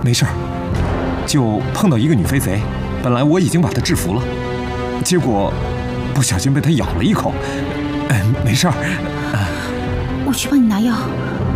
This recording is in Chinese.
没事儿，就碰到一个女飞贼，本来我已经把她制服了，结果不小心被她咬了一口。没事儿。 我去帮你拿药。